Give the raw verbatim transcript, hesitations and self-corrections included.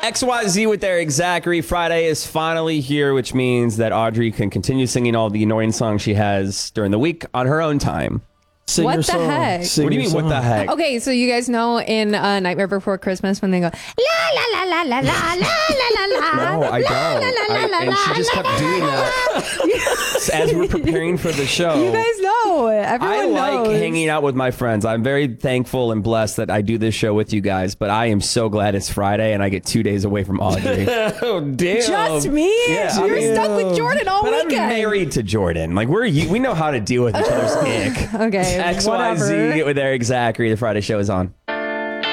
X Y Z with Eric Zachary. Friday is finally here, which means that Audrey can continue singing all the annoying songs she has during the week on her own time. Sing what your the song. heck? Sing What do you your mean, what the song. heck? Okay, so you guys know in uh, Nightmare Before Christmas when they go la la la la la la la la la la. No, I don't. I, and she just kept doing that as we're preparing for the show. You guys know. Everyone I like knows. hanging out with my friends. I'm very thankful and blessed that I do this show with you guys, but I am so glad it's Friday and I get two days away from Audrey. Oh, damn. Just me? Yeah, You're I mean- stuck with Jordan all But I'm weekend. married to Jordan. Like, we're we know how to deal with each other's ick. Okay, X Y Z whatever. with Eric Zachary. The Friday show is on.